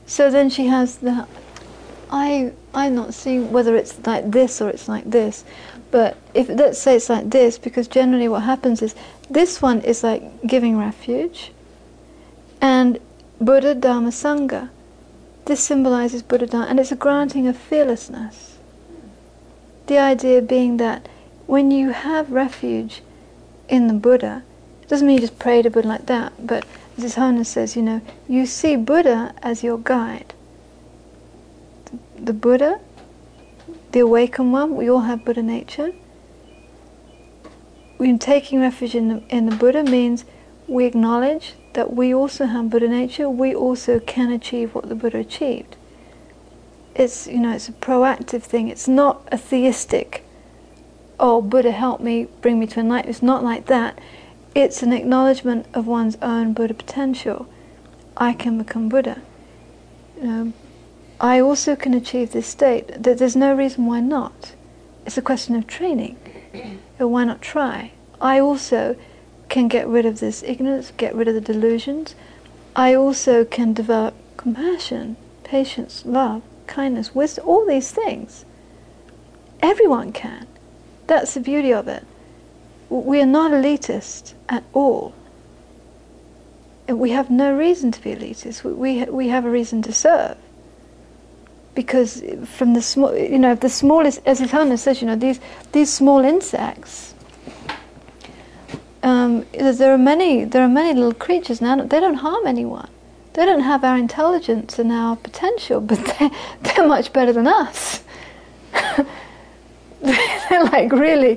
So then she has the, I'm not seeing whether it's like this or it's like this, but if let's say it's like this, because generally what happens is this one is like giving refuge, and Buddha, Dharma, Sangha. This symbolizes Buddha, Dharma, and it's a granting of fearlessness. The idea being that when you have refuge in the Buddha, it doesn't mean you just pray to Buddha like that, but as His Holiness says, you see Buddha as your guide. The Buddha, the awakened one, we all have Buddha nature. When taking refuge in the Buddha means we acknowledge that we also have Buddha nature, we also can achieve what the Buddha achieved. It's, it's a proactive thing. It's not a theistic, oh, Buddha help me, bring me to enlightenment. It's not like that. It's an acknowledgement of one's own Buddha potential. I can become Buddha. I also can achieve this state. There's no reason why not. It's a question of training. Why not try? I also can get rid of this ignorance, get rid of the delusions. I also can develop compassion, patience, love, kindness, wisdom, all these things. Everyone can. That's the beauty of it. We are not elitist at all. And we have no reason to be elitist. We have a reason to serve. Because from the small, the smallest, as His Holiness says, these small insects. There are many little creatures now. They don't harm anyone. They don't have our intelligence and our potential, but they're much better than us. They're like really.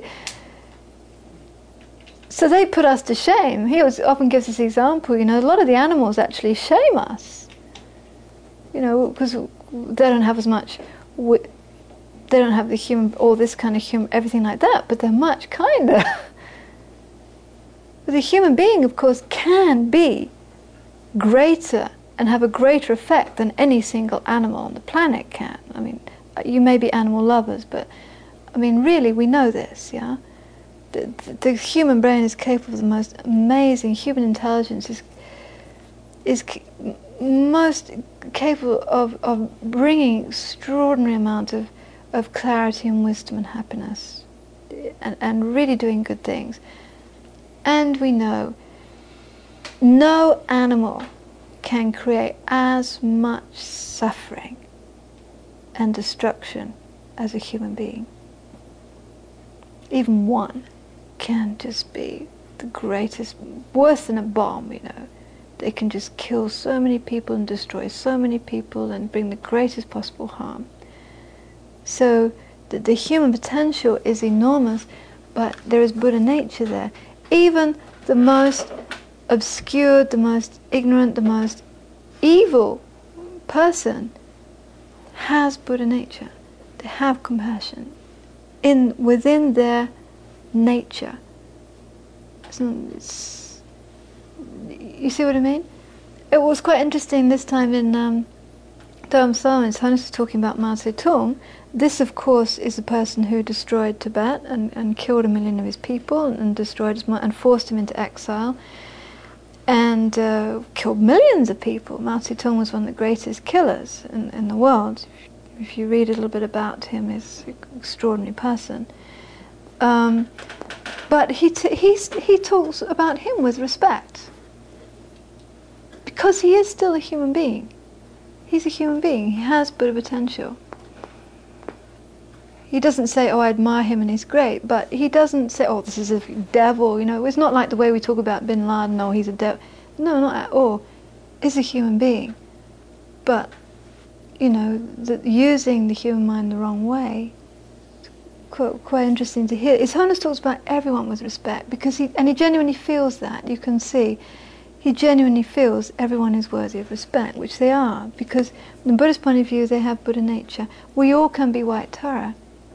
So they put us to shame. He often gives this example. A lot of the animals actually shame us. Because they don't have as much. They don't have the human, all this kind of human, everything like that. But they're much kinder. But the human being, of course, can be greater and have a greater effect than any single animal on the planet can. I mean, you may be animal lovers, but I mean, really, we know this, yeah? The human brain is capable of the most amazing, human intelligence is most capable of bringing extraordinary amount of clarity and wisdom and happiness and really doing good things. And we know no animal can create as much suffering and destruction as a human being. Even one can just be the greatest, worse than a bomb, They can just kill so many people and destroy so many people and bring the greatest possible harm. So the human potential is enormous, but there is Buddha nature there. Even the most obscured, the most ignorant, the most evil person has Buddha nature. They have compassion within their nature. You see what I mean? It was quite interesting this time in Dharma Salman. His Holiness was talking about Mao Zedong. This, of course, is the person who destroyed Tibet and killed 1 million of his people and destroyed his and forced him into exile and killed millions of people. Mao Zedong was one of the greatest killers in the world. If you read a little bit about him, he's an extraordinary person. But he talks about him with respect. Because he is still a human being. He's a human being. He has Buddha potential. He doesn't say, oh, I admire him and he's great, but he doesn't say, oh, this is a devil, It's not like the way we talk about Bin Laden, oh, he's a devil. No, not at all. He's a human being. But, using the human mind the wrong way, quite interesting to hear. His Holiness talks about everyone with respect, because he genuinely feels that. You can see. He genuinely feels everyone is worthy of respect, which they are, because from the Buddhist point of view, they have Buddha nature. We all can be white Tara.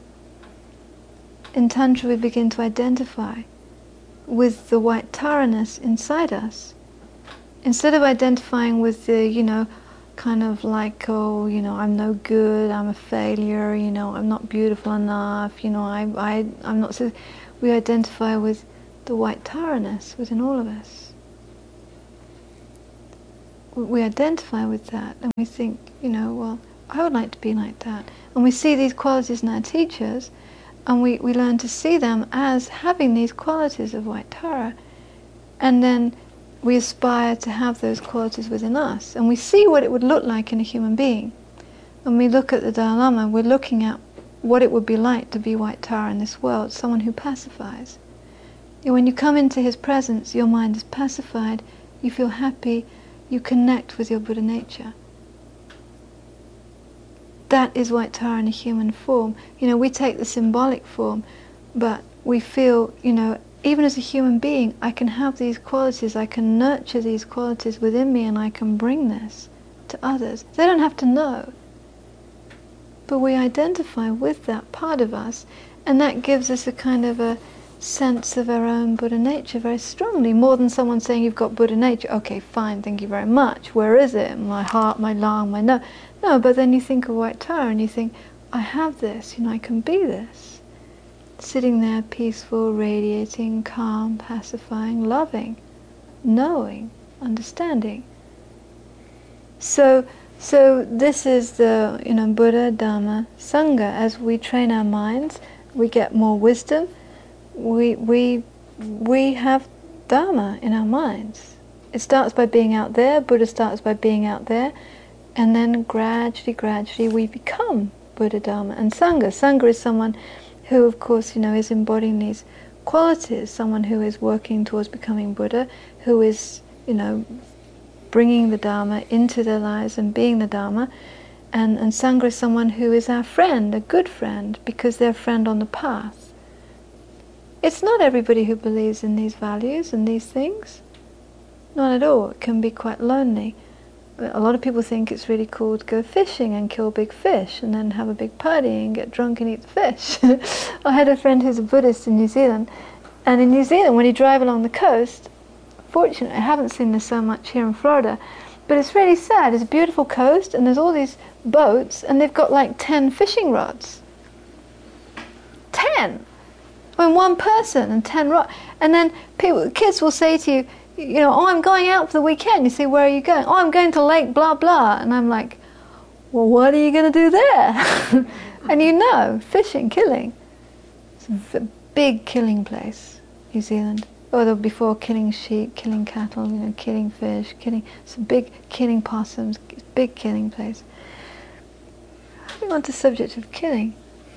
In Tantra, we begin to identify with the white Taraness inside us. Instead of identifying with the, kind of like, oh, I'm no good, I'm a failure, I'm not beautiful enough, I'm not so... We identify with the white Taraness within all of us. we identify with that, and we think, well, I would like to be like that. And we see these qualities in our teachers, and we learn to see them as having these qualities of White Tara, and then we aspire to have those qualities within us, and we see what it would look like in a human being. When we look at the Dalai Lama, we're looking at what it would be like to be White Tara in this world, someone who pacifies. When you come into his presence, your mind is pacified, you feel happy, you connect with your Buddha nature. That is White Tara in a human form. We take the symbolic form, but we feel, even as a human being, I can have these qualities, I can nurture these qualities within me, and I can bring this to others. They don't have to know. But we identify with that part of us, and that gives us a kind of a sense of our own Buddha nature very strongly, more than someone saying, you've got Buddha nature. Okay, fine, thank you very much. Where is it? My heart, my lung, my nose. No, but then you think of White Tara and you think, I have this, I can be this. Sitting there peaceful, radiating, calm, pacifying, loving, knowing, understanding. So this is the Buddha, Dhamma, Sangha. As we train our minds, we get more wisdom. We have Dharma in our minds. It starts by being out there. Buddha starts by being out there, and then gradually we become Buddha, Dharma, and Sangha. Sangha is someone who, of course, is embodying these qualities. Someone who is working towards becoming Buddha, who is, bringing the Dharma into their lives and being the Dharma. And Sangha is someone who is our friend, a good friend, because they're a friend on the path. It's not everybody who believes in these values and these things. Not at all. It can be quite lonely. A lot of people think it's really cool to go fishing and kill big fish and then have a big party and get drunk and eat the fish. I had a friend who's a Buddhist in New Zealand, and in New Zealand when you drive along the coast, fortunately I haven't seen this so much here in Florida, but it's really sad. It's a beautiful coast and there's all these boats and they've got like 10 fishing rods. 10! When one person and 10 rods. And then kids will say to you, oh, I'm going out for the weekend. You say, where are you going? Oh, I'm going to Lake blah blah. And I'm like, well, what are you going to do there? And fishing, killing. It's a big killing place, New Zealand. Or before killing sheep, killing cattle, killing fish, it's a big killing possums, big killing place. How do you want the subject of killing?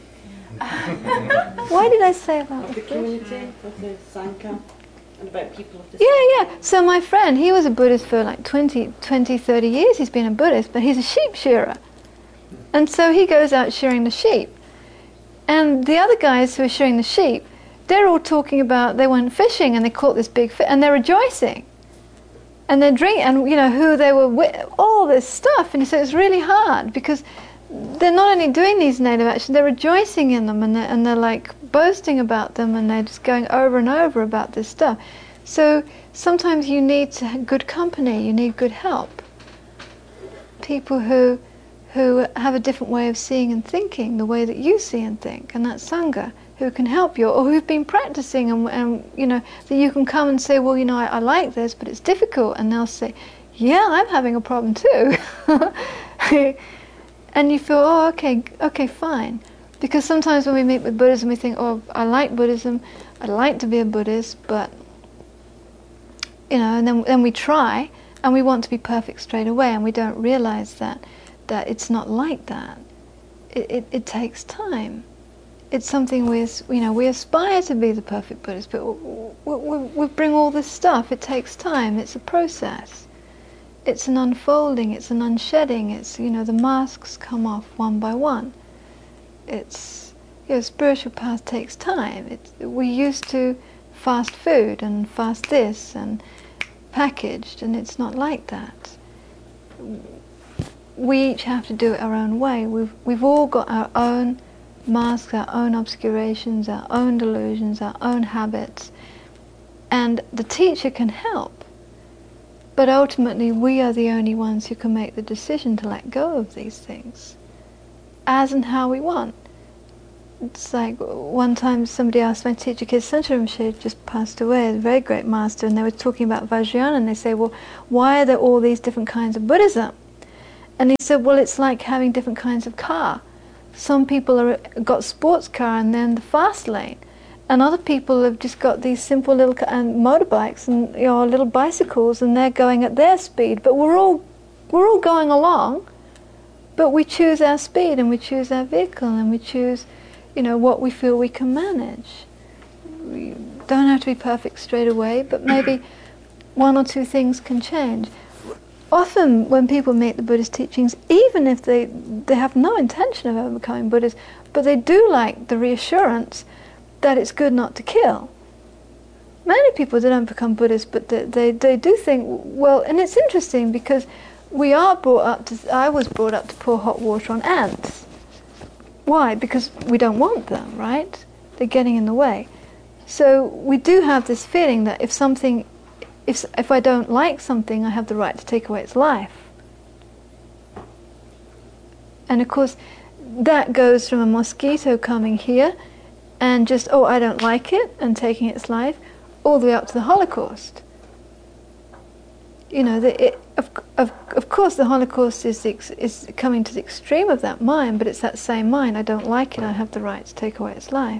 Why did I say about the community, of the Sangha, and about people of the Yeah. So my friend, he was a Buddhist for like 20, 30 years. He's been a Buddhist, but he's a sheep shearer. And so he goes out shearing the sheep. And the other guys who are shearing the sheep, they're all talking about they went fishing and they caught this big fish, and they're rejoicing. And they're drinking, and who they were with, all this stuff. And so it's really hard because they're not only doing these native actions, they're rejoicing in them, and they're like boasting about them, and they're just going over and over about this stuff. So sometimes you need good company, you need good help. People who have a different way of seeing and thinking, the way that you see and think, and that's Sangha, who can help you, or who've been practicing, and that you can come and say, well, I like this, but it's difficult, and they'll say, yeah, I'm having a problem too. And you feel, oh, okay, fine. Because sometimes when we meet with Buddhism, we think, oh, I like Buddhism, I'd like to be a Buddhist, but, and then we try, and we want to be perfect straight away, and we don't realize that it's not like that. It takes time. It's something we aspire to be the perfect Buddhist, but we bring all this stuff. It takes time. It's a process. It's an unfolding, it's an unshedding, it's, the masks come off one by one. It's, spiritual path takes time. We used to fast food and fast this and packaged, and it's not like that. We each have to do it our own way. We've all got our own masks, our own obscurations, our own delusions, our own habits, and the teacher can help. But ultimately, we are the only ones who can make the decision to let go of these things, as and how we want. It's like one time somebody asked my teacher, Kid Rinpoche had just passed away, a very great master, and they were talking about Vajrayana, and they say, well, why are there all these different kinds of Buddhism? And he said, well, it's like having different kinds of car. Some people got sports car and they're in the fast lane, and other people have just got these simple little motorbikes and little bicycles, and they're going at their speed. But we're all going along, but we choose our speed and we choose our vehicle and we choose, what we feel we can manage. We don't have to be perfect straight away, but maybe one or two things can change. Often when people meet the Buddhist teachings, even if they have no intention of ever becoming Buddhist, but they do like the reassurance that it's good not to kill. Many people, they don't become Buddhist, but they do think, well, and it's interesting because I was brought up to pour hot water on ants. Why? Because we don't want them, right? They're getting in the way. So we do have this feeling that if I don't like something, I have the right to take away its life. And of course, that goes from a mosquito coming here and just, I don't like it, and taking its life, all the way up to the Holocaust. Of course the Holocaust is coming to the extreme of that mind, but it's that same mind. I don't like it, I have the right to take away its life.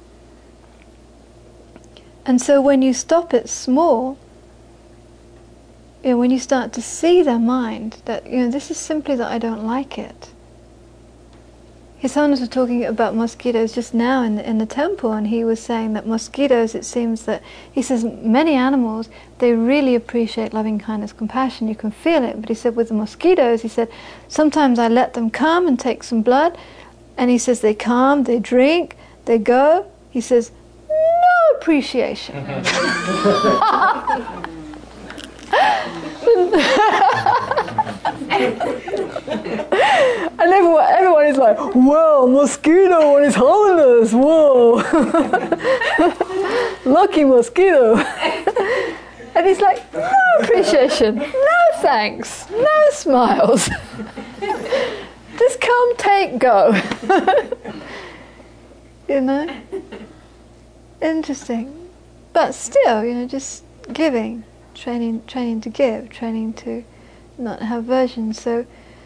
And so when you stop it small, when you start to see their mind, that this is simply that I don't like it. His Holiness was talking about mosquitoes just now in the temple, and he was saying that mosquitoes, it seems that, he says, many animals, they really appreciate loving kindness, compassion, you can feel it, but he said with the mosquitoes, he said, sometimes I let them come and take some blood, and he says they come, they drink, they go, he says, no appreciation. And everyone is like, whoa, mosquito on His Holiness, whoa. Lucky mosquito. And he's like, no appreciation, no thanks, no smiles. Just come, take, go. Interesting. But still, just giving, training to give, training to not have aversion. So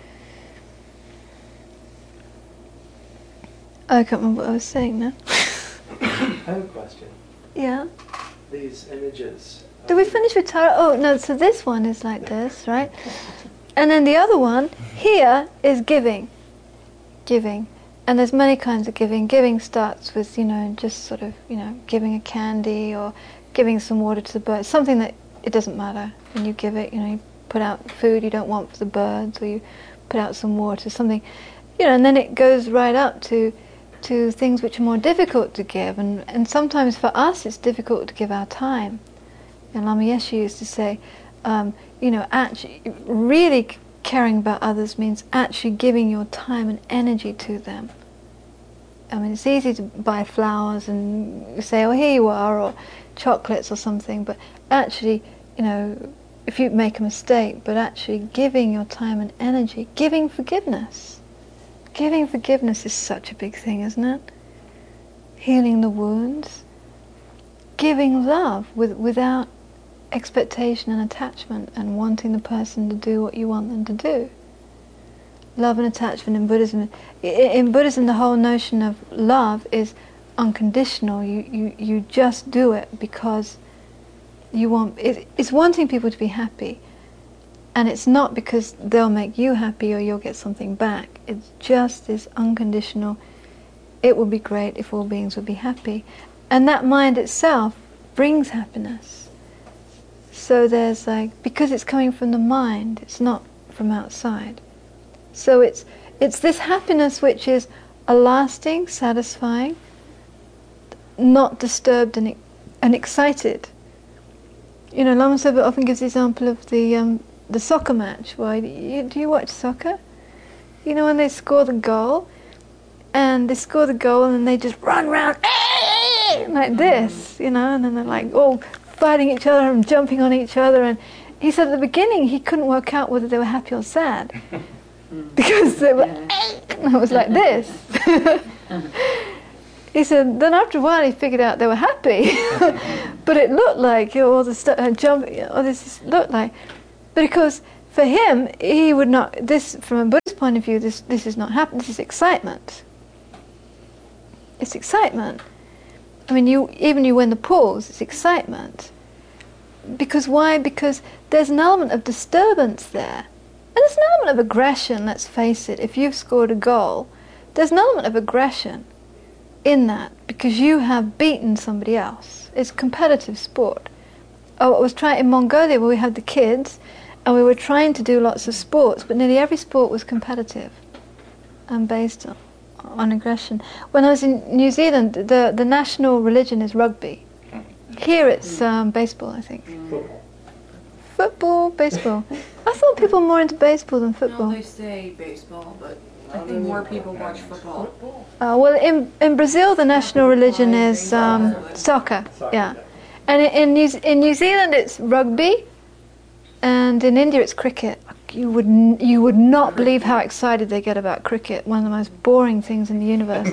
I can't remember what I was saying now. I have a question. Yeah. These images. Did we finish with Tara? Oh no, so this one is like this, right? And then the other one here is giving. Giving. And there's many kinds of giving. Giving starts with, just sort of, giving a candy or giving some water to the birds. Something that it doesn't matter when you give it, you put out food you don't want for the birds, or you put out some water, something, and then it goes right up to things which are more difficult to give, and sometimes for us it's difficult to give our time. And Lama Yeshe used to say, actually really caring about others means actually giving your time and energy to them. I mean, it's easy to buy flowers and say, oh, here you are, or chocolates or something, but actually, if you make a mistake, but actually giving your time and energy, giving forgiveness. Giving forgiveness is such a big thing, isn't it? Healing the wounds. Giving love without expectation and attachment, and wanting the person to do what you want them to do. Love and attachment in Buddhism. In Buddhism, the whole notion of love is unconditional. You just do it because you want. It's wanting people to be happy, and it's not because they'll make you happy or you'll get something back. It's just this unconditional. It would be great if all beings would be happy, and that mind itself brings happiness. So there's because it's coming from the mind, it's not from outside. So it's this happiness which is a lasting, satisfying, not disturbed and excited. Lama Zopa often gives the example of the soccer match. Why do you watch soccer? When they score the goal, and then they just run around like this, and then they're all fighting each other and jumping on each other. And he said at the beginning he couldn't work out whether they were happy or sad because they were. It was like this. he said, then after a while he figured out they were happy. But it looked like, all the stuff, jumping, all this looked like. But of course, for him, he would not, this, from a Buddhist point of view, this is not happy, this is excitement. It's excitement. I mean, you win the pools, it's excitement. Because why? Because there's an element of disturbance there. And there's an element of aggression, let's face it. If you've scored a goal, there's an element of aggression in that, because you have beaten somebody else. It's competitive sport. I was trying in Mongolia where we had the kids, and we were trying to do lots of sports, but nearly every sport was competitive and based on aggression. When I was in New Zealand, the national religion is rugby. Here it's baseball, I think. Football, baseball. I thought people were more into baseball than football. No, they say baseball, but I think more people watch football. Well, in Brazil, the national religion is soccer. Yeah, and in New Zealand it's rugby, and in India it's cricket. You would not believe how excited they get about cricket. One of the most boring things in the universe.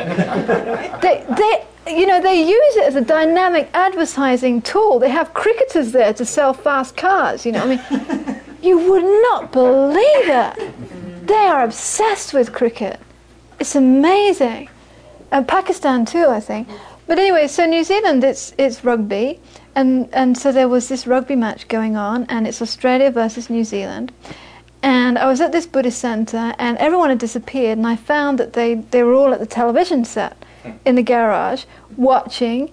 They use it as a dynamic advertising tool. They have cricketers there to sell fast cars. I mean, you would not believe it. They are obsessed with cricket. It's amazing. And Pakistan too, I think. But anyway, so New Zealand, it's rugby, and so there was this rugby match going on, and it's Australia versus New Zealand. And I was at this Buddhist centre, and everyone had disappeared, and I found that they were all at the television set in the garage watching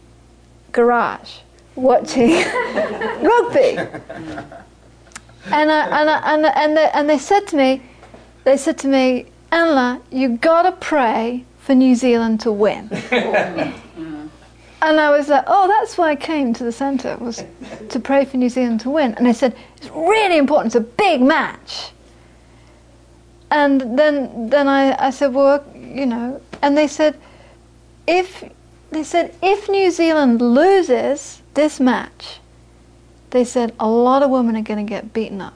rugby. And they said to me, Anla, you gotta pray for New Zealand to win. And I was like, oh, that's why I came to the centre, was to pray for New Zealand to win. And they said, it's really important, it's a big match. And then I said, well, and they said, if New Zealand loses this match, they said a lot of women are going to get beaten up.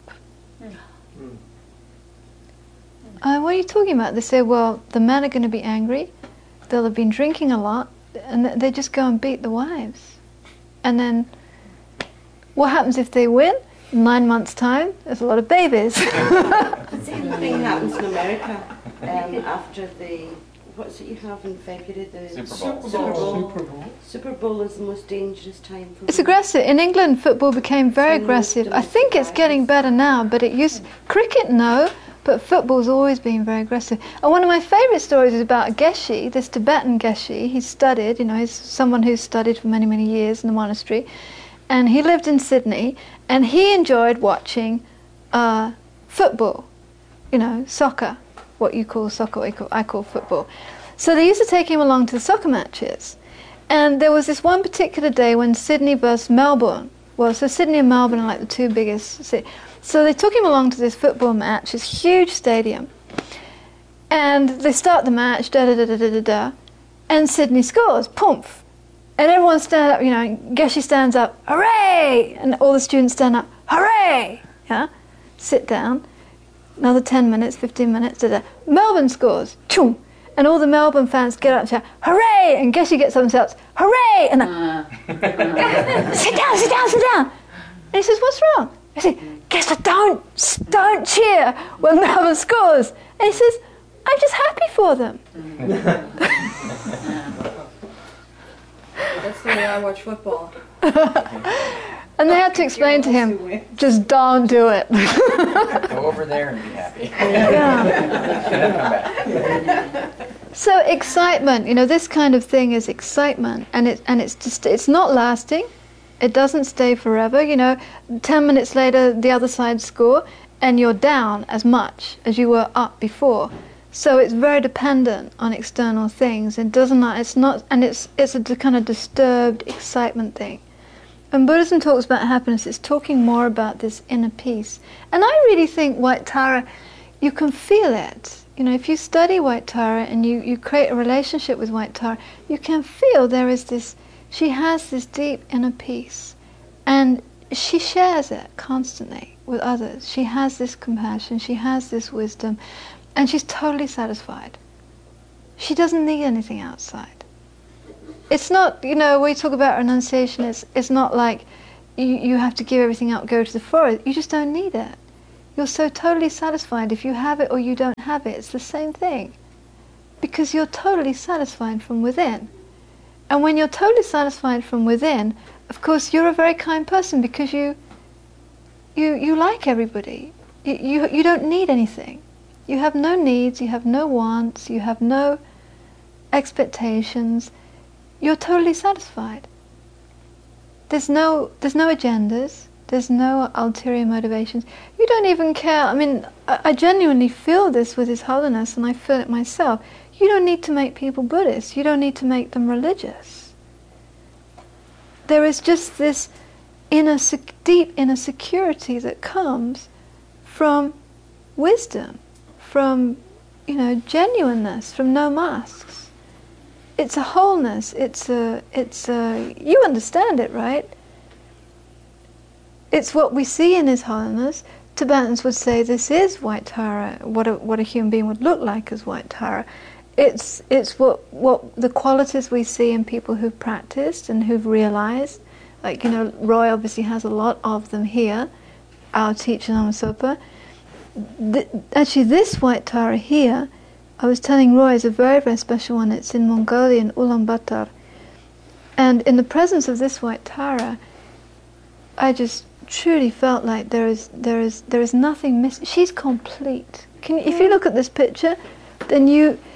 What are you talking about? They say, well, the men are going to be angry, they'll have been drinking a lot, and they just go and beat the wives. And then what happens if they win? 9 months' time, there's a lot of babies. The same thing happens in America after what's it you have in February? The Super Bowl. Super Bowl is the most dangerous time for It's aggressive. In England, football became very aggressive. I think it's getting better now, but cricket, no, but football's always been very aggressive. And one of my favourite stories is about a Geshe, this Tibetan Geshe. He studied, he's someone who's studied for many, many years in the monastery. And he lived in Sydney, and he enjoyed watching football, soccer, what you call soccer, I call football. So they used to take him along to the soccer matches. And there was this one particular day when Sydney versus Melbourne. Well, so Sydney and Melbourne are like the two biggest cities. So they took him along to this football match, this huge stadium. And they start the match, da-da-da-da-da-da, and Sydney scores, poof. And everyone stands up, Geshe stands up, hooray! And all the students stand up, hooray! Yeah? Sit down. Another 10 minutes, 15 minutes, da-da. Melbourne scores, choom! And all the Melbourne fans get up and shout, hooray! And Geshe gets up and shouts, hooray! And sit down, sit down, sit down! And he says, what's wrong? I said, Geshe, don't cheer when Melbourne scores. And he says, I'm just happy for them. That's the way I watch football. And they had to explain to him, just don't do it. Go over there and be happy. Yeah. So excitement, this kind of thing is excitement, and it's not lasting. It doesn't stay forever. 10 minutes later, the other side score, and you're down as much as you were up before. So it's very dependent on external things. It's a kind of disturbed excitement thing. When Buddhism talks about happiness, it's talking more about this inner peace. And I really think White Tara, you can feel it. If you study White Tara and you create a relationship with White Tara, you can feel there is this, she has this deep inner peace. And she shares it constantly with others. She has this compassion, she has this wisdom, and she's totally satisfied. She doesn't need anything outside. It's not, we talk about renunciation, it's not like you have to give everything up, go to the forest. You just don't need it. You're so totally satisfied if you have it or you don't have it. It's the same thing. Because you're totally satisfied from within. And when you're totally satisfied from within, of course you're a very kind person because you like everybody. You don't need anything. You have no needs, you have no wants, you have no expectations. You're totally satisfied. There's no agendas. There's no ulterior motivations. You don't even care. I mean, I genuinely feel this with His Holiness, and I feel it myself. You don't need to make people Buddhists. You don't need to make them religious. There is just this deep inner security that comes from wisdom, from genuineness, from no masks. It's a wholeness. It's a. You understand it, right? It's what we see in His Holiness. Tibetans would say this is White Tara. What a human being would look like as White Tara. It's what the qualities we see in people who've practiced and who've realized. Like Roy obviously has a lot of them here. Our teacher Namasapa. Actually, this White Tara here, I was telling Roy, is a very, very special one. It's in Mongolia, in Ulaanbaatar. And in the presence of this White Tara, I just truly felt like there is nothing missing. She's complete. If you look at this picture, then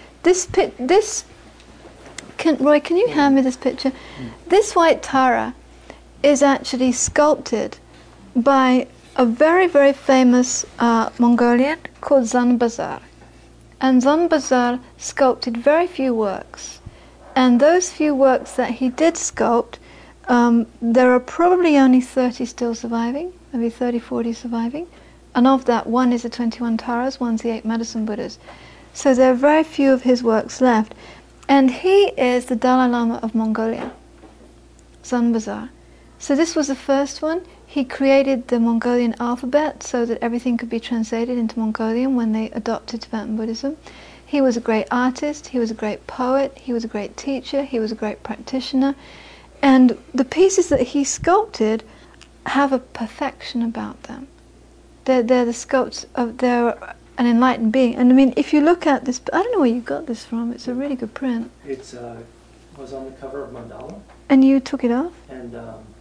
Roy, can you hand me this picture? This White Tara is actually sculpted by a very, very famous Mongolian called Zanabazar. And Zanabazar sculpted very few works. And those few works that he did sculpt, there are probably only 30 still surviving, maybe 30, 40 surviving. And of that, one is the 21 Taras, one's the 8 Medicine Buddhas. So there are very few of his works left. And he is the Dalai Lama of Mongolia, Zanabazar. So this was the first one. He created the Mongolian alphabet so that everything could be translated into Mongolian when they adopted Tibetan Buddhism. He was a great artist, he was a great poet, he was a great teacher, he was a great practitioner. And the pieces that he sculpted have a perfection about them. They're the sculpts of, they're an enlightened being. And I mean, if you look at this, I don't know where you got this from, it's a really good print. It's was on the cover of Mandala. And you took it off? And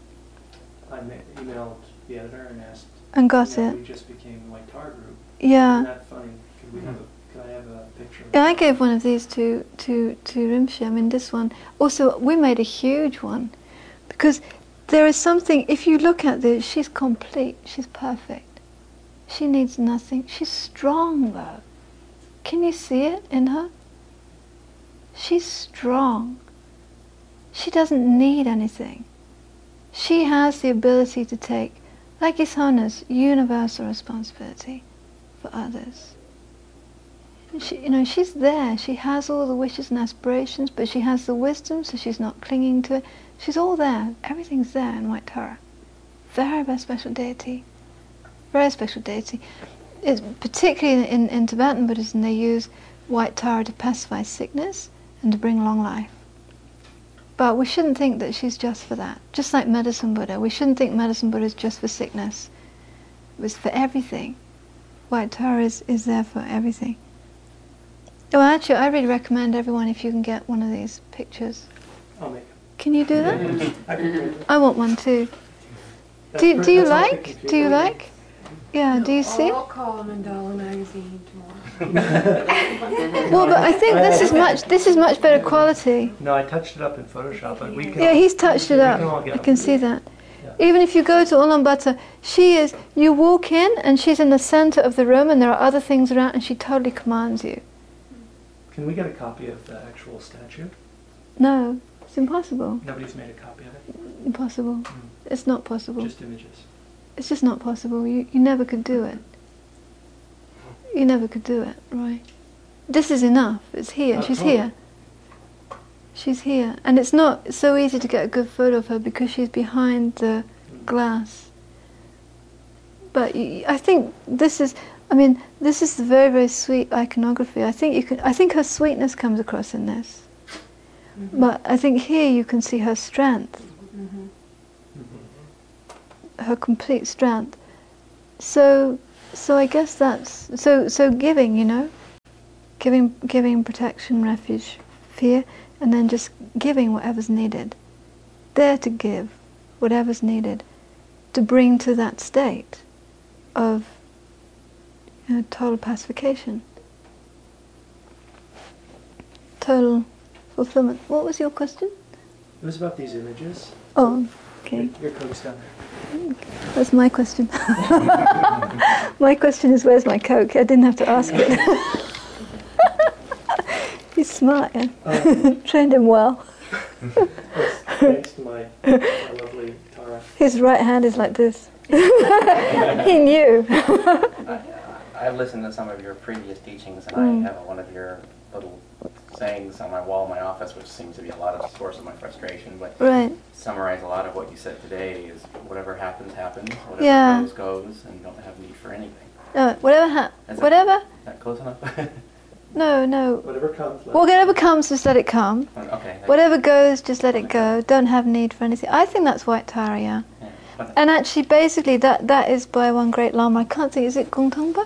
I emailed the editor and asked. And got it. We just became the White Tara group. Yeah. Isn't that funny? Could I have a picture? Yeah, I gave one of these to Rinpoche. I mean, this one. Also, we made a huge one. Because there is something, if you look at this, she's complete. She's perfect. She needs nothing. She's strong, though. Can you see it in her? She's strong. She doesn't need anything. She has the ability to take, like His Holiness, universal responsibility for others. She, she's there. She has all the wishes and aspirations, but she has the wisdom, so she's not clinging to it. She's all there. Everything's there in White Tara. Very, very special deity. Very special deity. It's particularly in Tibetan Buddhism, they use White Tara to pacify sickness and to bring long life. But we shouldn't think that she's just for that. Just like Medicine Buddha, we shouldn't think Medicine Buddha is just for sickness. It was for everything. White Tara is there for everything. Well, actually, I really recommend everyone, if you can get one of these pictures. I'll make it. Can you do that? I can do it. I want one too. Do you like? Do you like? Yeah, do you see? I'll call Mandala Magazine tomorrow. Well, but I think this is much better quality. No, I touched it up in Photoshop, but we can. Yeah, he's touched it up. I can see that. Yeah. Even if you go to Ulaanbaatar, you walk in and she's in the center of the room and there are other things around and she totally commands you. Can we get a copy of the actual statue? No, it's impossible. Nobody's made a copy of it? Impossible. It's not possible. Just images. It's just not possible. You never could do it. You never could do it, right? This is enough. It's here. She's here. She's here. And it's not so easy to get a good photo of her because she's behind the glass. But I think this is very, very sweet iconography. I think her sweetness comes across in this. But I think here you can see her strength, her complete strength. So I guess that's so giving, you know, giving protection, refuge, fear, and then just giving whatever's needed. There to give whatever's needed to bring to that state of, you know, total pacification, total fulfillment. What was your question? It was about these images. Oh, okay. Your Coke's down there. That's my question. My question is, where's my Coke? I didn't have to ask it. He's smart, yeah. Trained him well. Thanks to my lovely Tara. His right hand is like this. He knew. I've listened to some of your previous teachings, and I have one of your little sayings on my wall in my office, which seems to be a lot of the source of my frustration. But Right. summarize a lot of what you said today is whatever happens, happens. Whatever goes, goes, and you don't have need for anything. Whatever. Is that close enough? No. Whatever comes. Whatever comes, just let it come. Okay. Whatever goes, just let it go. Don't have need for anything. I think that's White Tara, yeah. And actually, basically, that is by one great Lama. I can't think, is it Kung Tongpa?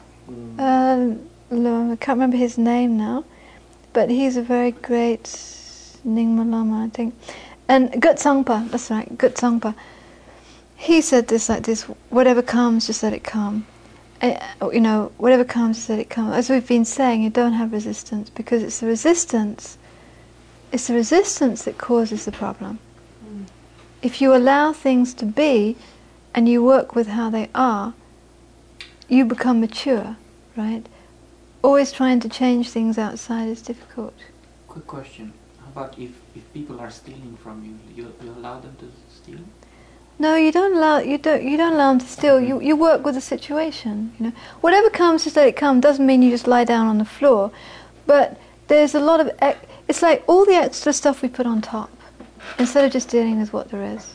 I can't remember his name now. But he's a very great Nyingma Lama, I think. And Gut Sangpa, that's right, Gut Sangpa. He said this like this: whatever comes, just let it come. You know, whatever comes, just let it come. As we've been saying, you don't have resistance, because it's the resistance that causes the problem. If you allow things to be, and you work with how they are, you become mature, right? Always trying to change things outside is difficult. Quick question. How about if people are stealing from you, you allow them to steal? No, you don't allow them to steal. You work with the situation. You know, whatever comes, just let it come. Doesn't mean you just lie down on the floor, but there's a lot of. It's like all the extra stuff we put on top, instead of just dealing with what there is.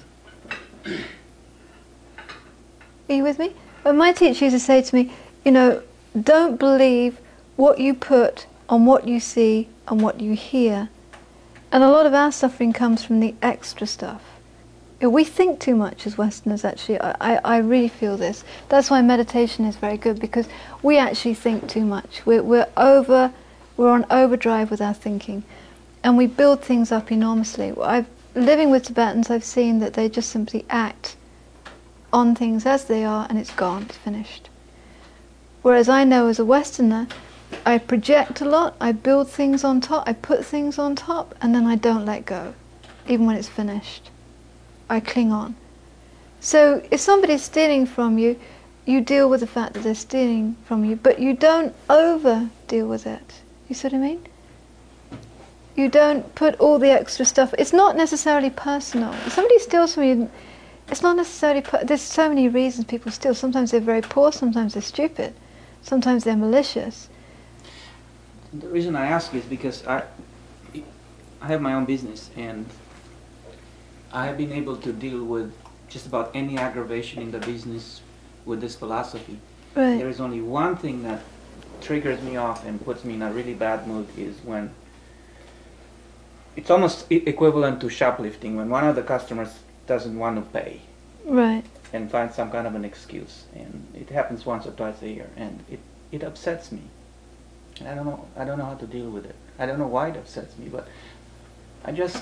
Are you with me? But my teacher used to say to me, you know, don't believe what you put on what you see and what you hear. And a lot of our suffering comes from the extra stuff. We think too much as Westerners, actually. I really feel this. That's why meditation is very good, because we actually think too much. We're on overdrive with our thinking. And we build things up enormously. Living with Tibetans, I've seen that they just simply act on things as they are, and it's gone, it's finished. Whereas I know as a Westerner, I project a lot, I build things on top, I put things on top, and then I don't let go, even when it's finished. I cling on. So if somebody's stealing from you, you deal with the fact that they're stealing from you, but you don't over deal with it. You see what I mean? You don't put all the extra stuff. It's not necessarily personal. If somebody steals from you, it's not necessarily... There's so many reasons people steal. Sometimes they're very poor, sometimes they're stupid, sometimes they're malicious. The reason I ask is because I have my own business, and I have been able to deal with just about any aggravation in the business with this philosophy. Right. There is only one thing that triggers me off and puts me in a really bad mood, is when it's almost equivalent to shoplifting, when one of the customers doesn't want to pay. Right. And finds some kind of an excuse. And it happens once or twice a year, and it upsets me. And I don't know how to deal with it. I don't know why it upsets me, but I just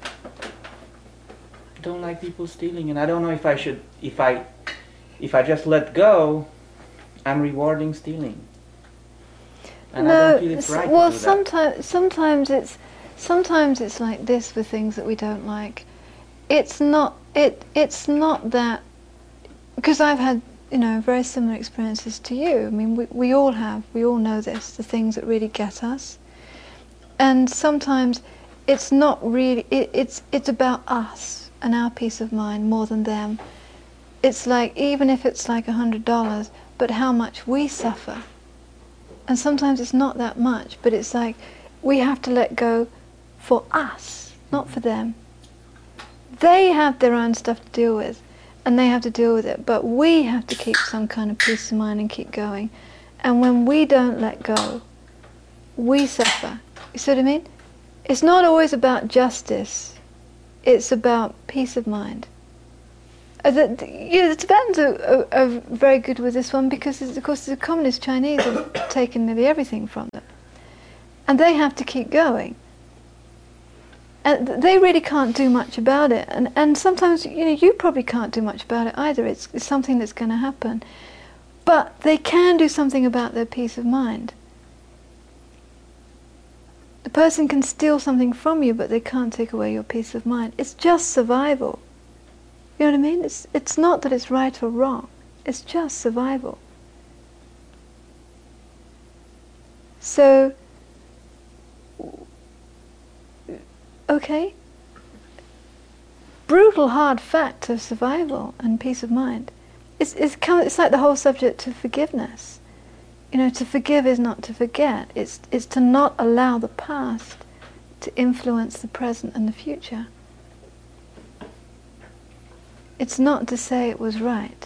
don't like people stealing, and I don't know if I should, if I just let go, I'm rewarding stealing. And I don't feel it's right well, to do that. sometimes it's like this with things that we don't like. It's not that, because I've had, you know, very similar experiences to you. I mean, we all have. We all know this, the things that really get us. And sometimes it's not really, it's about us and our peace of mind more than them. It's like, even if it's like $100, but how much we suffer. And sometimes it's not that much, but it's like we have to let go for us, not for them. They have their own stuff to deal with, and they have to deal with it, but we have to keep some kind of peace of mind and keep going. And when we don't let go, we suffer. You see what I mean? it's not always about justice. It's about peace of mind. The Tibetans are very good with this one because, of course, the communist Chinese have taken nearly everything from them. And they have to keep going. And they really can't do much about it. And sometimes, you probably can't do much about it either. It's something that's going to happen. But they can do something about their peace of mind. The person can steal something from you, but they can't take away your peace of mind. It's just survival. You know what I mean? It's not that it's right or wrong. It's just survival. So, okay, brutal hard fact of survival and peace of mind. It's like the whole subject of forgiveness. To forgive is not to forget. It's to not allow the past to influence the present and the future. It's not to say it was right.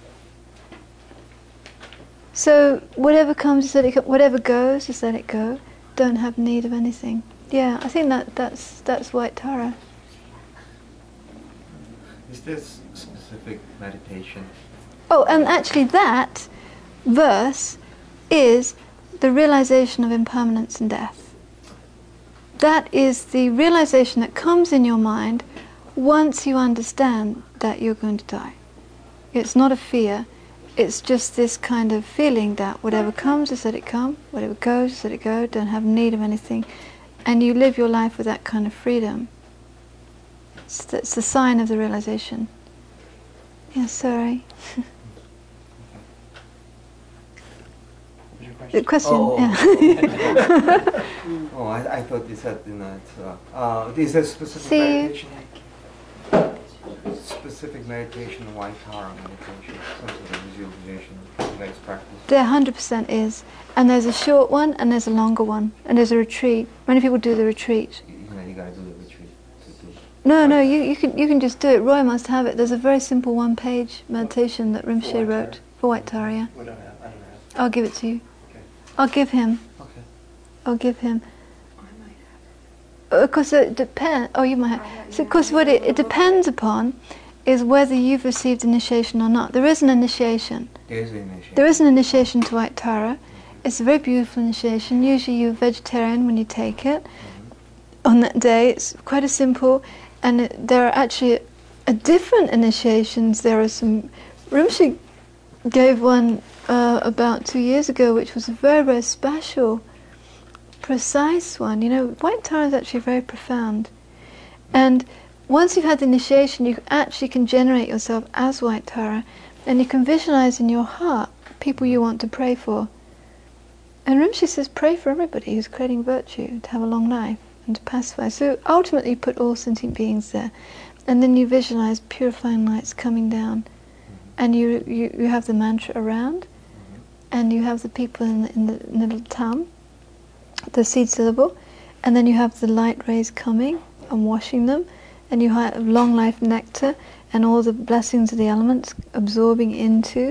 So whatever comes, just let it go. Whatever goes, just let it go. Don't have need of anything. Yeah, I think that's White Tara. Is this specific meditation? Oh, and actually that verse is the realization of impermanence and death. That is the realization that comes in your mind once you understand that you're going to die. It's not a fear, it's just this kind of feeling that whatever comes, just let it come, whatever goes, just let it go, don't have need of anything. And you live your life with that kind of freedom. It's the sign of the realization. Yeah, sorry. The question, yeah. Oh, I thought you said this is specific meditation. Specific meditation, White Tara meditation, some sort of visualization, next practice. There 100% is, and there's a short one, and there's a longer one, and there's a retreat. Many people do the retreat. You got to do the retreat. No, you can just do it. Roy must have it. There's a very simple one-page meditation that Rinpoche wrote for White Tara. Yeah. I don't have. I'll give it to you. Okay. I'll give him. Okay. I'll give him. Of course, it depends. Oh, you might have. So, of course, what it depends upon is whether you've received initiation or not. There is an initiation. There is an initiation. There is an initiation to White Tara. It's a very beautiful initiation. Usually you're vegetarian when you take it. On that day, it's quite a simple, and there are actually different initiations. There are some. Rinpoche gave one about 2 years ago, which was a very, very special, precise one. White Tara is actually very profound. And once you've had the initiation, you actually can generate yourself as White Tara, and you can visualize in your heart people you want to pray for. And Rinpoche says, pray for everybody who's creating virtue, to have a long life and to pacify. So ultimately you put all sentient beings there, and then you visualize purifying lights coming down, and you have the mantra around, and you have the people in the little tam, the seed syllable, and then you have the light rays coming and washing them, and you have long life nectar and all the blessings of the elements absorbing into,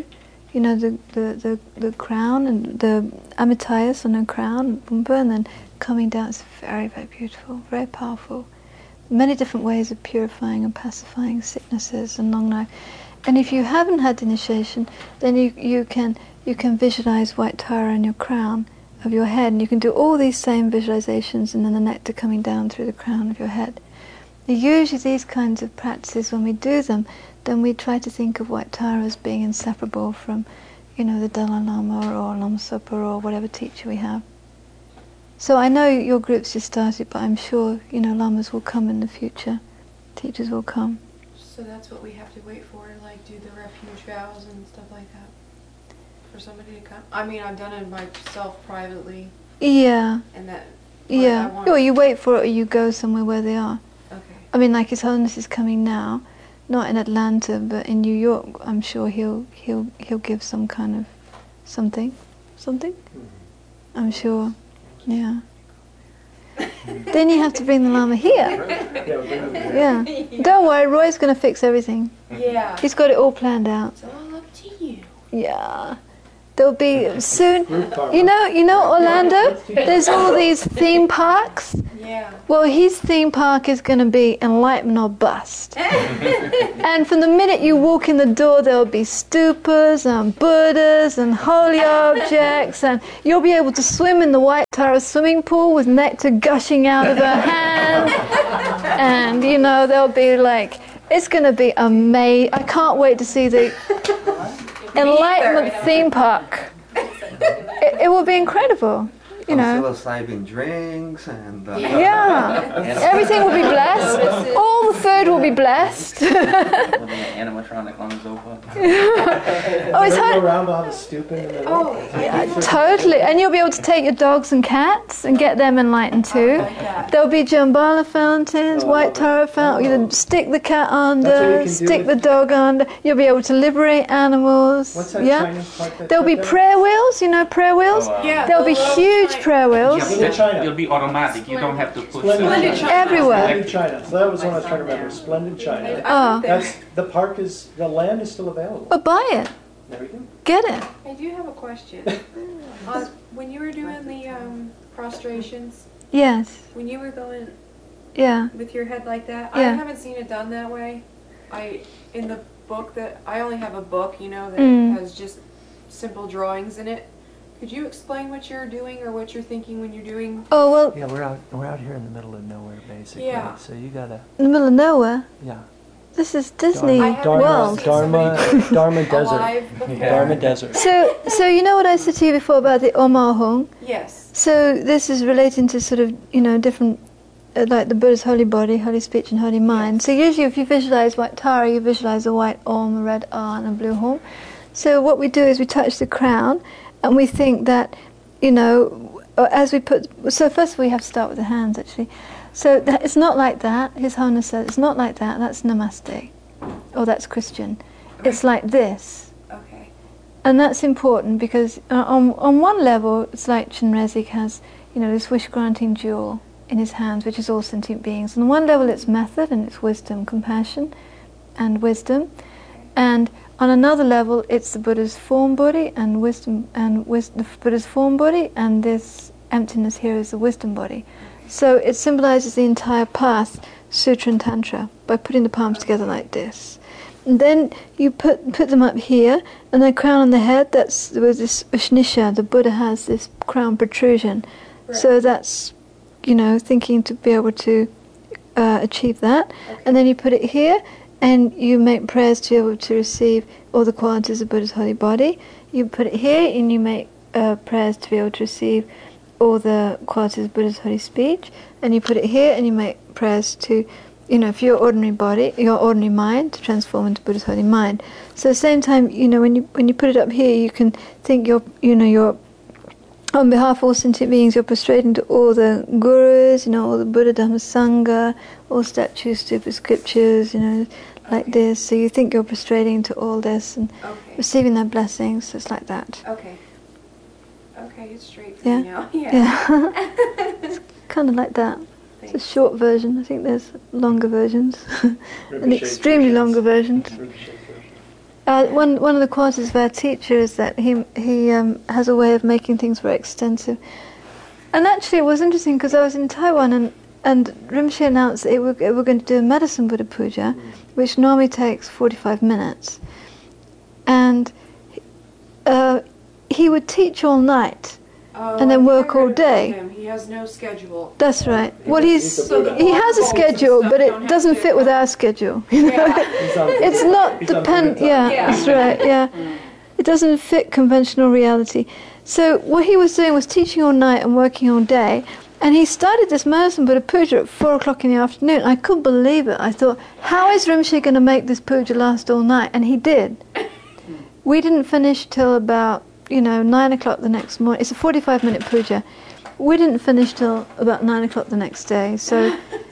the crown and the amitayas on the crown, and then coming down. It's very, very beautiful, very powerful. Many different ways of purifying and pacifying sicknesses and long life. And if you haven't had the initiation, then you can visualize White Tara in your crown of your head, and you can do all these same visualizations, and then the nectar coming down through the crown of your head. Usually these kinds of practices, when we do them, then we try to think of White Tara as being inseparable from, the Dalai Lama or Lama Zopa or whatever teacher we have. So I know your group's just started, but I'm sure, Lamas will come in the future. Teachers will come. So that's what we have to wait for, like do the refuge vows and stuff like that? For somebody to come? I mean, I've done it myself privately. Yeah. And that... Yeah. Or you wait for it, or you go somewhere where they are. Okay. I mean, like His Holiness is coming now, not in Atlanta, but in New York. I'm sure he'll give some kind of something. I'm sure. Yeah. Then you have to bring the Lama here. Yeah. Don't worry, Roy's going to fix everything. Yeah. He's got it all planned out. It's all up to you. Yeah. There'll be soon, you know Orlando? There's all these theme parks. Yeah. Well, his theme park is going to be Enlighten or Bust. And from the minute you walk in the door, there'll be stupas and Buddhas and holy objects, and you'll be able to swim in the White Tara swimming pool with nectar gushing out of her hand. And, there'll be like, it's going to be amazing. I can't wait to see the Enlightenment theme park. It will be incredible. Psilocybin drinks and everything will be blessed. All the food will be blessed. With an animatronic on the sofa. It's hard. Around on a stoop in the middle. Oh, Yeah, totally. And you'll be able to take your dogs and cats and get them enlightened too. There'll be Jambala fountains, White Tara fountains. You stick the cat under, stick the dog under. You'll be able to liberate animals. What's that Chinese park that's There'll be up there? prayer wheels. Prayer wheels. Oh, wow. Yeah. There'll be huge prayer wheels. You'll be automatic. You don't have to push Splendid the China. Everywhere. Splendid China. So that was one I was trying to remember. Splendid China. Oh, The land is still available. but buy it. There we go. Get it. I do have a question. When you were doing the prostrations, Yes. when you were going Yeah. with your head like that, Yeah. I haven't seen it done that way. In the book that I only have a book, that has just simple drawings in it. Could you explain what you're doing or what you're thinking when you're doing? Oh, well, Yeah, we're out here in the middle of nowhere, basically. Yeah. So you gotta, in the middle of nowhere. yeah. This is Disney I haven't World. seen somebody Dharma Desert. alive before. Dharma Desert. So you know what I said to you before about the Omar Hong? Yes. So this is relating to sort of, different, like the Buddha's holy body, holy speech and holy mind. So usually if you visualize White Tara, you visualize a white Om, a red R and a blue Hom. So what we do is we touch the crown and we think that, as we put, so first we have to start with the hands actually. So it's not like that. His Holiness said it's not like that. That's Namaste, or that's Christian. It's like this, Okay. and that's important because on one level, it's like Chenrezig has, this wish-granting jewel in his hands, which is all sentient beings. On one level, it's method and it's wisdom, compassion, and wisdom, and on another level, it's the Buddha's form body and wisdom, the Buddha's form body, and this emptiness here is the wisdom body. So it symbolizes the entire path, Sutra and Tantra, by putting the palms together like this. And then you put them up here, and the crown on the head, that's with this Ushnisha, the Buddha has this crown protrusion. Right. So that's, thinking to be able to achieve that. Okay. And then you put it here, and you make prayers to be able to receive all the qualities of Buddha's holy body. You put it here, and you make prayers to be able to receive all the qualities of Buddha's holy speech, and you put it here and you make prayers to, for your ordinary body, your ordinary mind, to transform into Buddha's holy mind. So at the same time, when you put it up here, you can think you're on behalf of all sentient beings, you're prostrating to all the gurus, all the Buddha Dhamma Sangha, all statues, stupid scriptures, like this. So you think you're prostrating to all this and receiving their blessings. So it's like that. Okay. Okay, it's straight for Yeah. me now. Yeah. Yeah. It's kind of like that. It's a Thanks. short version. I think there's longer versions, and Rinpoche's extremely versions. longer versions. Rinpoche's version. One of the qualities of our teacher is that he has a way of making things very extensive. And actually, it was interesting because I was in Taiwan and Rinpoche announced that we're going to do a medicine Buddha puja, which normally takes 45 minutes, and he would teach all night. Oh, And then I think work I all read day. about him. He has no schedule. That's right. Well, He's a Buddha. he has a schedule, but Don't it have doesn't to- fit with our schedule. Yeah. He's on- It's not he's on dependent. Buddha Yeah, time. Yeah. that's right. Yeah, it doesn't fit conventional reality. So what he was doing was teaching all night and working all day. And he started this medicine Buddha puja at 4 o'clock in the afternoon. I couldn't believe it. I thought, how is Rinpoche going to make this puja last all night? And he did. We didn't finish till about 9 o'clock the next morning. It's a 45-minute puja. We didn't finish till about 9 o'clock the next day. So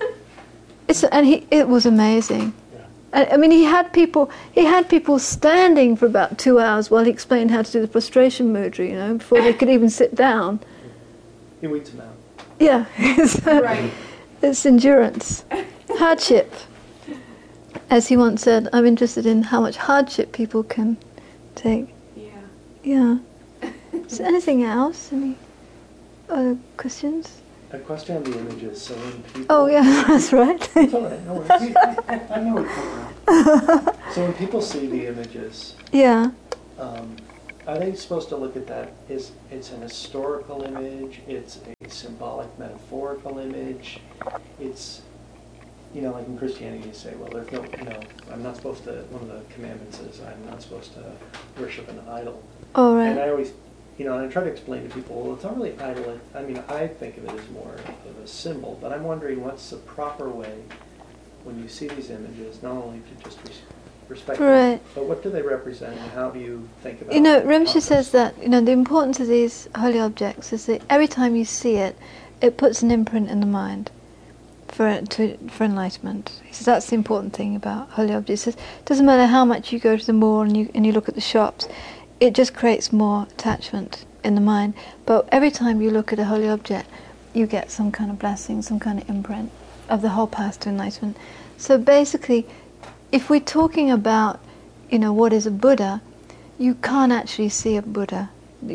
it was amazing. I mean, he had people standing for about 2 hours while he explained how to do the prostration mudra, before they could even sit down. He weeds them out. Yeah, Right. it's endurance, hardship. As he once said, I'm interested in how much hardship people can take. Yeah. Yeah, Is there anything else? Any other questions? A question on the images. So when people... Oh yeah, that's right. It's all right, no worries. I know it come around. So when people see the images, Yeah. are they supposed to look at that as it's an historical image, it's a symbolic, metaphorical image, it's, like in Christianity you say, well, there's no, I'm not supposed to, one of the commandments is I'm not supposed to worship an idol. All right. And I always, and I try to explain to people, well, it's not really idol. I mean, I think of it as more of a symbol, but I'm wondering what's the proper way when you see these images, not only to just respect them, but what do they represent and how do you think about it? Rinpoche says that, the importance of these holy objects is that every time you see it, it puts an imprint in the mind for enlightenment. He says that's the important thing about holy objects. He says it doesn't matter how much you go to the mall and you look at the shops, it just creates more attachment in the mind. But every time you look at a holy object, you get some kind of blessing, some kind of imprint of the whole path to enlightenment. So basically, if we're talking about, what is a Buddha, you can't actually see a Buddha.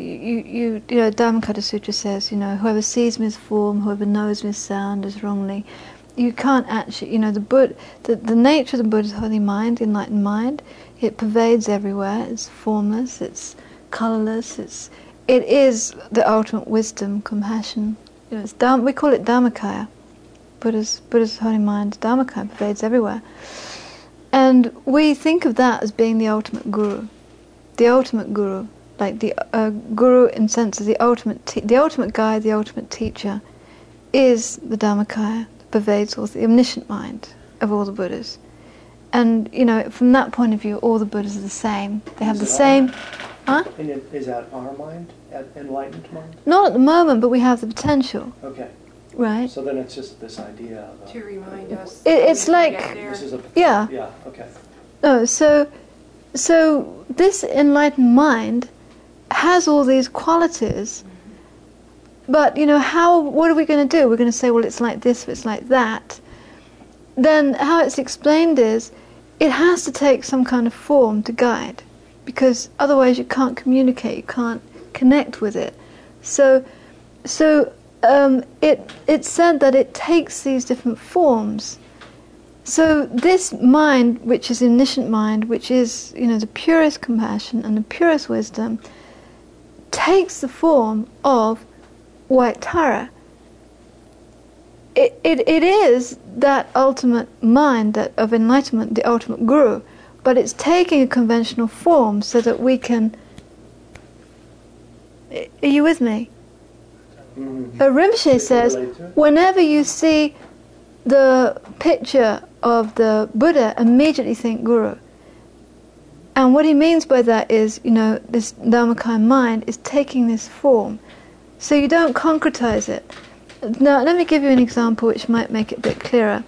Dhammapada Sutra says, whoever sees me as form, whoever knows me as sound is wrongly. You can't actually, the nature of the Buddha's holy mind, the enlightened mind, it pervades everywhere. It's formless, it's colourless, it is the ultimate wisdom, compassion. We call it Dhammakaya. Buddha's holy mind, Dhammakaya, pervades everywhere. And we think of that as being the ultimate guru. The ultimate guru. Like the guru in sense of the ultimate guide, the ultimate teacher, is the Dhammakaya, pervades all the omniscient mind of all the Buddhas. And, from that point of view, all the Buddhas are the same. They have the same... Huh? And is that our mind, enlightened mind? Not at the moment, but we have the potential. Okay. Right. So then it's just this idea of... To remind us. It's like... This is yeah. Yeah, okay. No, so this enlightened mind has all these qualities, but what are we going to do? We're going to say, well, it's like this, it's like that. Then how it's explained is, it has to take some kind of form to guide, because otherwise you can't communicate, you can't connect with it. So it's said that it takes these different forms. So this mind, which is omniscient mind, which is the purest compassion and the purest wisdom, takes the form of white Tara. It is that ultimate mind of enlightenment, the ultimate guru, but it's taking a conventional form so that we can... Are you with me? Rinpoche says, whenever you see the picture of the Buddha, immediately think Guru. And what he means by that is, this Dhammakaya mind is taking this form. So you don't concretize it. Now, let me give you an example which might make it a bit clearer.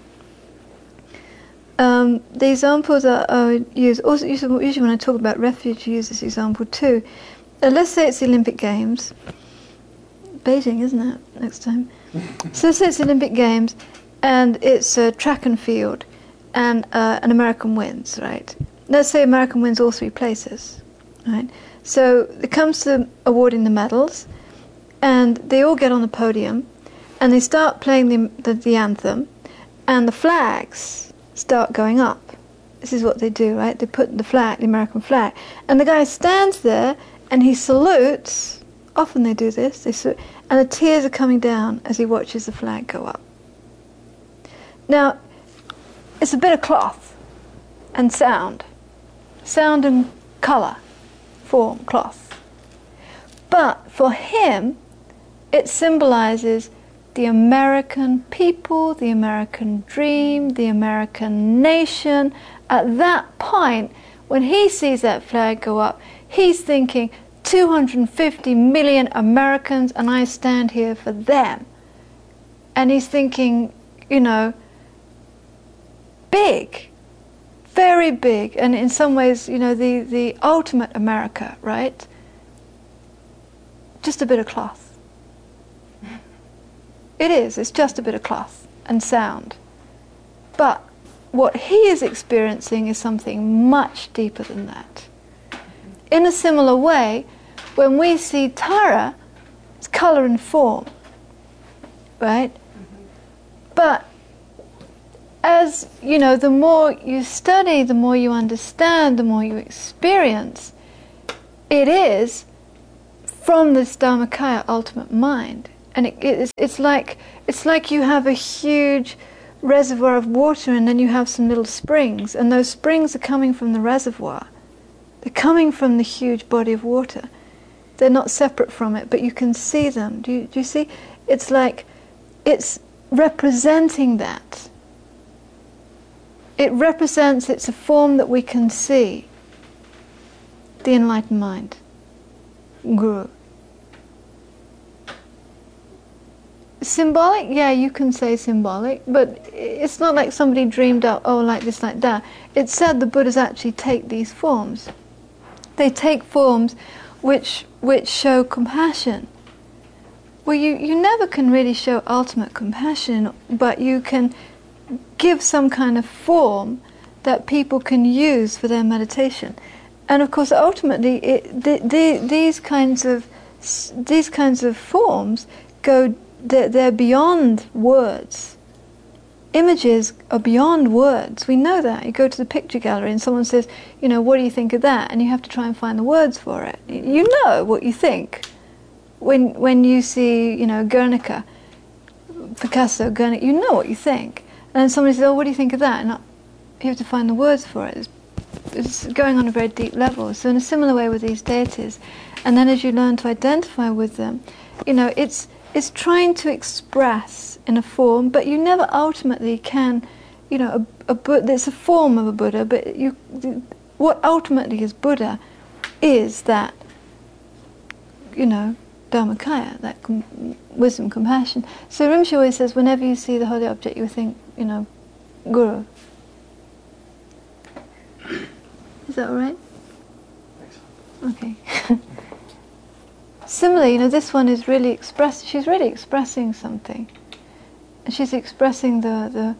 The examples I use, also usually when I talk about refuge, I use this example too. Let's say it's the Olympic Games. Beijing, isn't it, next time? So let's say it's the Olympic Games, and it's track and field, and an American wins, right? Let's say American wins all three places, right? So it comes to awarding the medals, and they all get on the podium, and they start playing the anthem, and the flags start going up. This is what they do, right? They put the flag, the American flag, and the guy stands there, and he salutes. Often they do this, and the tears are coming down as he watches the flag go up. Now, it's a bit of cloth and sound and colour, form, cloth. But for him, it symbolises the American people, the American dream, the American nation. At that point, when he sees that flag go up, he's thinking, 250 million Americans, and I stand here for them. And he's thinking, big, very big, and in some ways, the ultimate America, right? Just a bit of cloth. It is, it's just a bit of cloth and sound. But what he is experiencing is something much deeper than that. In a similar way, when we see Tara, it's color and form, right? But as you know, the more you study, the more you understand, the more you experience, it is from this Dharmakaya ultimate mind. And it's like you have a huge reservoir of water, and then you have some little springs, and those springs are coming from the reservoir. They're coming from the huge body of water. They're not separate from it, but you can see them. Do you see? It's like it's representing that. It represents, it's a form that we can see. The enlightened mind. Guru. Symbolic? Yeah, you can say symbolic, but it's not like somebody dreamed up, oh, like this, like that. It's said the Buddhas actually take these forms. They take forms which show compassion. Well, you never can really show ultimate compassion, but you can give some kind of form that people can use for their meditation. And of course, ultimately, these kinds of forms go. They're beyond words. Images are beyond words. We know that. You go to the picture gallery and someone says, you know, what do you think of that? And you have to try and find the words for it. You know what you think. When you see, you know, Guernica, Picasso, Guernica, you know what you think. And then somebody says, oh, what do you think of that? And you have to find the words for it. It's going on a very deep level. So in a similar way with these deities. And then as you learn to identify with them, you know, it's trying to express in a form, but you never ultimately can, you know, it's a form of a Buddha, but what ultimately is Buddha is that, you know, Dharmakaya, that wisdom, compassion. So Rinpoche always says, whenever you see the holy object, you think, you know, Guru. Is that all right? Okay. Similarly, you know, this one is really she's really expressing something. She's expressing the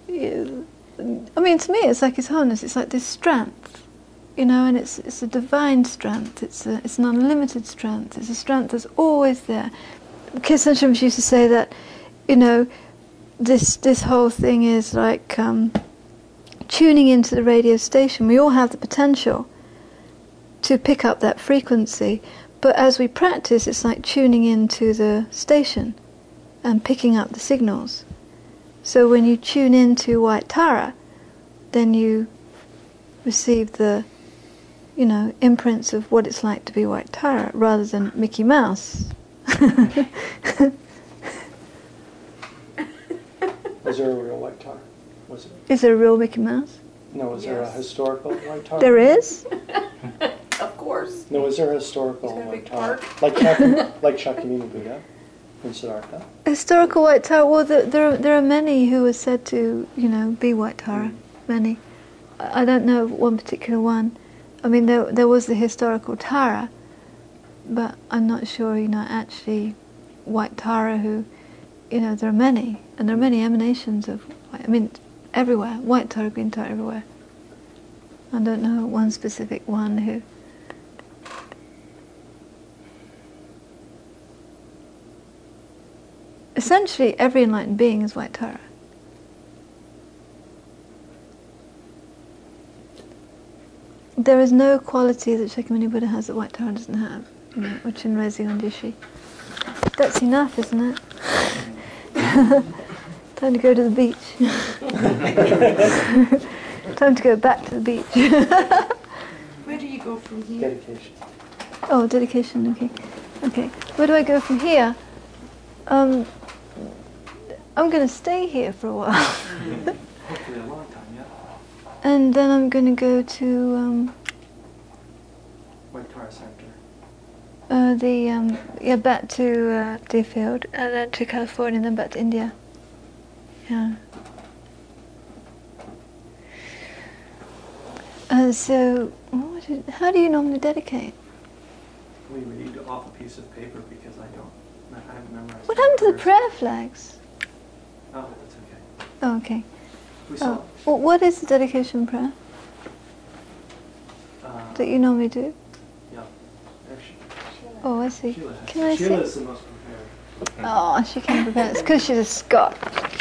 I mean, to me, it's like His Holiness, it's like this strength, you know, and it's a divine strength, it's an unlimited strength, it's a strength that's always there. Kirsan Rinpoche used to say that, you know, this whole thing is like tuning into the radio station. We all have the potential to pick up that frequency, but as we practice, it's like tuning into the station and picking up the signals. So when you tune into White Tara, then you receive the, you know, imprints of what it's like to be White Tara, rather than Mickey Mouse. Was there a real White Tara? Was it? Is there a real Mickey Mouse? No, is there a historical White Tara? There is? Of course. No, is there a historical Is there a White big Tara? park? Like Shakyamuni Buddha in Siddhartha? Historical White Tara, well, there are many who are said to, you know, be White Tara. Many. I don't know of one particular one. I mean, there was the historical Tara, but I'm not sure, you know, actually White Tara who, you know, there are many, and there are many emanations of, I mean, everywhere, White Tara, Green Tara, everywhere. I don't know one specific one who. Essentially, every enlightened being is White Tara. There is no quality that Shakyamuni Buddha has that White Tara doesn't have, you know, or Chinrezi Ondishi. That's enough, isn't it? Time to go to the beach. Time to go back to the beach. Where do you go from here? Dedication. Oh, dedication, okay. Okay, where do I go from here? I'm going to stay here for a while. Hopefully a long time, yeah. And then I'm going to go to White Tara Center. back to Deerfield, and then to California, and then back to India. Yeah. So, how do you normally dedicate? We read off a piece of paper because I haven't memorized. What happened to the prayer flags? Oh, that's okay. Oh, okay. We saw Well, what is the dedication prayer that you normally do? Yeah. Actually, Oh, I see. Sheila Can I see? Sheila's the most prepared. Oh, she came prepared. It's because she's a Scot.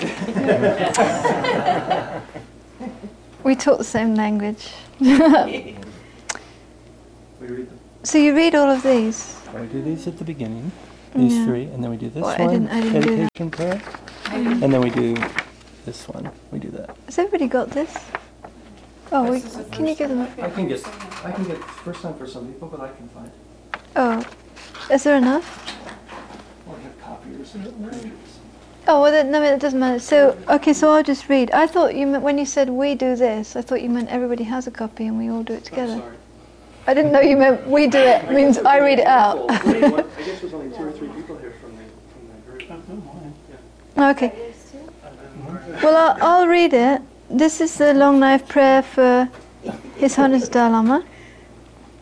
We talk the same language. We read them. So you read all of these? We do these at the beginning, these Yeah. three, and then we do this Well, I one, didn't do that. dedication prayer, and then we do this one. We do that. Has everybody got this? Oh, can you give them? I can get first time for some people, but I can find. Oh, is there enough? Or I have copiers and printers. Oh, well, no, it doesn't matter. So, okay, so I'll just read. I thought you meant, when you said we do this, I thought you meant everybody has a copy and we all do it together. I'm sorry. I didn't know you meant we do it means I read it out. I guess there's only 2 or 3 people here from the group. Okay. Well, I'll read it. This is the long knife prayer for His Holiness Dalai Lama.